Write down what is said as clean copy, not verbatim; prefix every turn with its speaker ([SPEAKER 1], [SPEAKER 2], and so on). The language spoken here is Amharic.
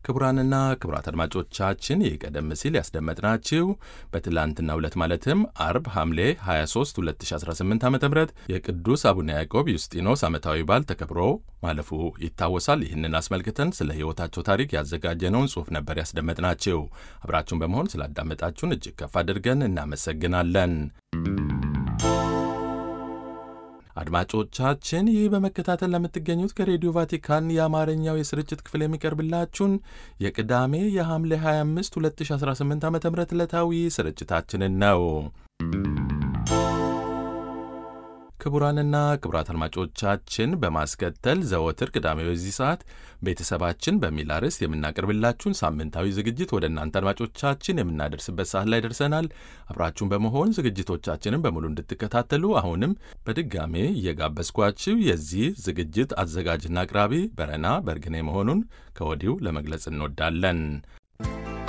[SPEAKER 1] ክቡራንና ክቡራት አድማጮቻችን የቀደም ሲል ያስደመጥናችሁ በትላንትናው ዕለት ማለትም አርብ ሐምሌ 23 2018 ዓ.ም የቅዱስ አቡነ ያዕቆብ ዩስጢኖስ ዓመታዊ በዓል ተከብሮ ማለፉ ይታወሳል። ይህንን አስመልክተን ስለ ሕይወታቸው ታሪክ ያዘጋጀነውን ጽሑፍ ነበር ያስደመጥናችሁ። አብራችሁን በመሆን ስላዳመጣችሁን እጅግ ከፍ አድርገን እናመሰግናለን። አድማጮቻችን ይህ በመከታተል ለምትገኙት ከሬዲዮ ቫቲካን የአማርኛው የስርጭት ክፍል የሚቀርብላችሁን የቅዳሜ የሐምሌ 25 2018 ዓ.ም ዕለታዊ ስርጭታችንን ነው። ክቡራንና ክቡራት አድማጮቻችን በማስከተል ዘወትር ቅዳሜ በዚህ ሰዓት ቤተሰባችን በሚል አርዕስት የምናቀርብላችሁን ሳምንታዊ ዝግጅት ወደ እናንተ አድማጮቻችን የምናደርስበት ሰዓት ላይ ደርሰናል። አብራችሁን በመሆን ዝግጅቶቻችንን በሙሉ እንድትከታተሉ አሁንም በድጋሜ እየጋበዝኳችሁ የዚህ ዝግጅት አዘጋጅና አቅራቢ በረና በርግኔ መሆኑን ከወዲሁ ለመግለጽ እንወዳለን።